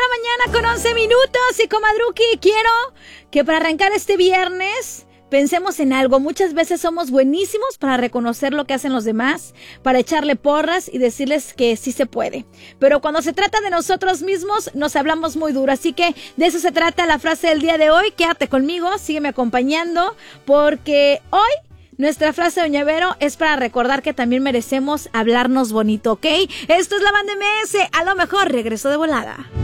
mañana con 11 minutos y comadruki, quiero que para arrancar este viernes pensemos en algo. Muchas veces somos buenísimos para reconocer lo que hacen los demás, para echarle porras y decirles que sí se puede. Pero cuando se trata de nosotros mismos, nos hablamos muy duro. Así que de eso se trata la frase del día de hoy. Quédate conmigo, sígueme acompañando, porque hoy nuestra frase de Doña Vero es para recordar que también merecemos hablarnos bonito, ¿ok? Esto es la Banda MS, a lo mejor regreso de volada.